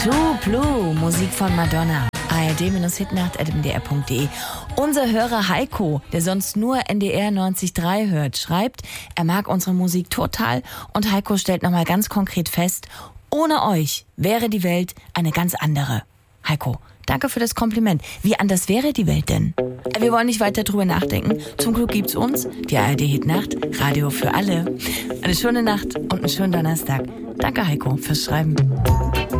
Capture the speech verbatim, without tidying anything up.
True Blue, Musik von Madonna. A R D Hitnacht at m d r punkt d e. Unser Hörer Heiko, der sonst nur N D R neunzig Komma drei hört, schreibt, er mag unsere Musik total und Heiko stellt nochmal ganz konkret fest, ohne euch wäre die Welt eine ganz andere. Heiko, danke für das Kompliment. Wie anders wäre die Welt denn? Wir wollen nicht weiter drüber nachdenken. Zum Glück gibt's uns, die A R D Hitnacht, Radio für alle. Eine schöne Nacht und einen schönen Donnerstag. Danke Heiko fürs Schreiben.